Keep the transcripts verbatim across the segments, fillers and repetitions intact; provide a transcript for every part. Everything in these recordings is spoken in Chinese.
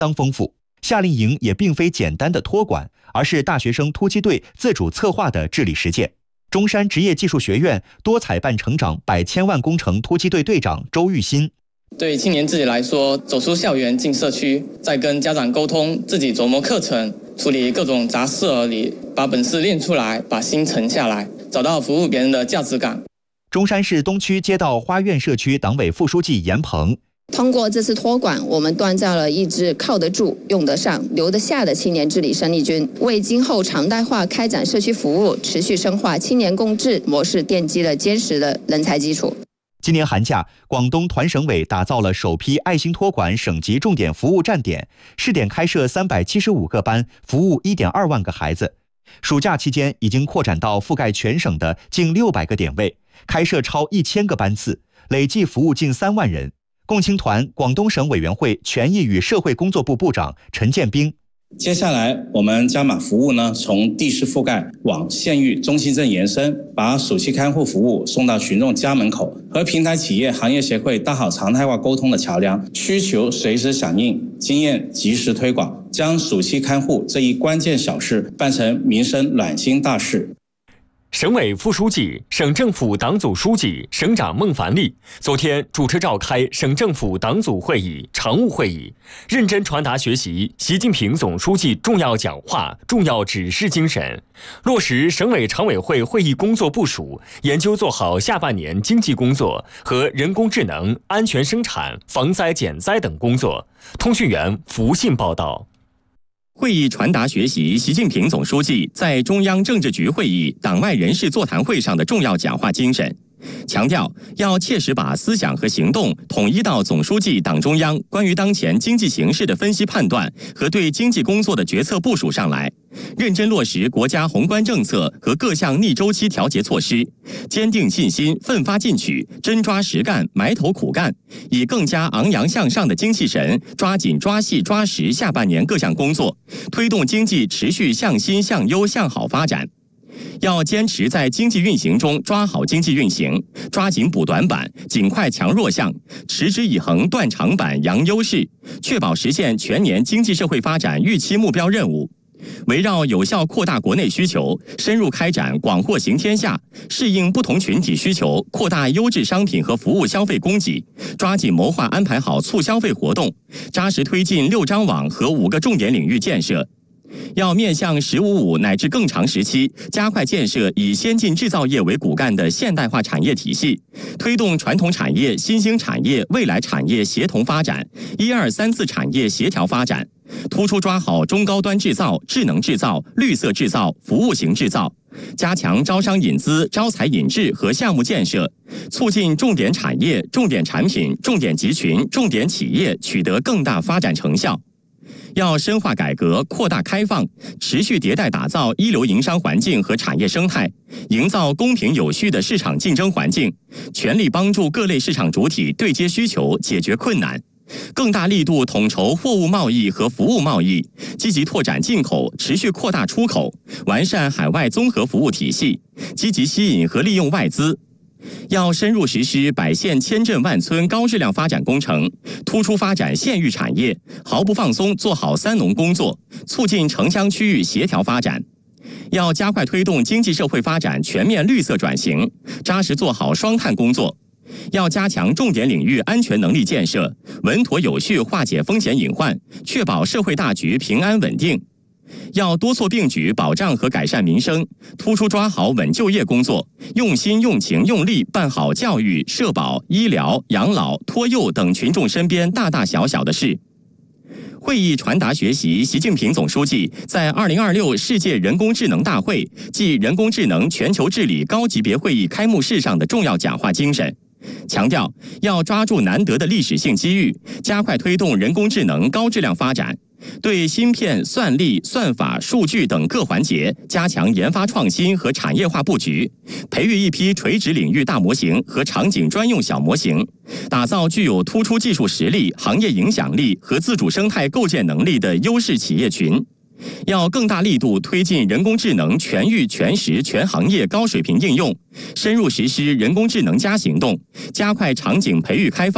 当丰富。夏令营也并非简单的托管，而是大学生突击队自主策划的治理实践。中山职业技术学院多彩办成长百千万工程突击队队长周玉新。 对青年自己来说，走出校园进社区，再跟家长沟通，自己琢磨课程，处理各种杂事而已，把本事练出来，把心沉下来，找到服务别人的价值感。 中山市东区街道花苑社区党委副书记严鹏。 通过这次托管，我们锻造了一支靠得住、用得上、留得下的青年治理生力军，为今后常态化开展社区服务、持续深化青年共治模式奠基了坚实的人才基础。 今年寒假，广东团省委打造了首批爱心托管省级重点服务站点，试点开设三百七十五个班，服务一点二万个孩子。暑假期间已经扩展到覆盖全省的近六百个点位，开设超一千个班次，累计服务近三万人。共青团广东省委员会权益与社会工作部部长陈建兵。 接下来我们将把服务呢从地市覆盖往县域中心镇延伸，把暑期看护服务送到群众家门口，和平台企业行业协会搭好常态化沟通的桥梁，需求随时响应，经验及时推广，将暑期看护这一关键小事办成民生暖心大事。 省委副书记、省政府党组书记、省长孟凡利昨天主持召开省政府党组会议、常务会议，认真传达学习习近平总书记重要讲话、重要指示精神，落实省委常委会会议工作部署，研究做好下半年经济工作和人工智能、安全生产、防灾减灾等工作。通讯员福信报道。 会议传达学习习近平总书记在中央政治局会议党外人士座谈会上的重要讲话精神，强调要切实把思想和行动统一到总书记党中央关于当前经济形势的分析判断和对经济工作的决策部署上来，认真落实国家宏观政策和各项逆周期调节措施，坚定信心，奋发进取，真抓实干，埋头苦干，以更加昂扬向上的精气神，抓紧抓细抓实下半年各项工作，推动经济持续向新向优向好发展。要坚持在经济运行中抓好经济运行，抓紧补短板，尽快强弱项，持之以恒断长板扬优势，确保实现全年经济社会发展预期目标任务。围绕有效扩大国内需求，深入开展广货行天下，适应不同群体需求，扩大优质商品和服务消费供给，抓紧谋划安排好促消费活动，扎实推进六张网和五个重点领域建设。要面向“十五五”乃至更长时期，加快建设以先进制造业为骨干的现代化产业体系，推动传统产业、新兴产业、未来产业协同发展，一二三四产业协调发展，突出抓好中高端制造、智能制造、绿色制造、服务型制造，加强招商引资、招才引智和项目建设，促进重点产业、重点产品、重点集群、重点企业取得更大发展成效。要深化改革，扩大开放，持续迭代打造一流营商环境和产业生态，营造公平有序的市场竞争环境，全力帮助各类市场主体对接需求，解决困难。更大力度统筹货物贸易和服务贸易，积极拓展进口，持续扩大出口，完善海外综合服务体系，积极吸引和利用外资。要深入实施百县千镇万村高质量发展工程，突出发展县域产业，毫不放松做好三农工作，促进城乡区域协调发展。要加快推动经济社会发展全面绿色转型，扎实做好双碳工作。要加强重点领域安全能力建设，稳妥有序化解风险隐患，确保社会大局平安稳定。要多措并举保障和改善民生，突出抓好稳就业工作，用心用情用力办好教育、社保、医疗、养老、托幼等群众身边大大小小的事。会议传达学习习近平总书记在二零二六世界人工智能大会暨人工智能全球治理高级别会议开幕式上的重要讲话精神，强调要抓住难得的历史性机遇，加快推动人工智能高质量发展，对芯片、算力、算法、数据等各环节加强研发创新和产业化布局，培育一批垂直领域大模型和场景专用小模型，打造具有突出技术实力、行业影响力和自主生态构建能力的优势企业群。要更大力度推进人工智能全域、全时、全行业高水平应用，深入实施人工智能加行动，加快场景培育开放，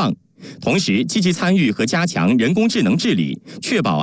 同时积极参与和加强人工智能治理，确保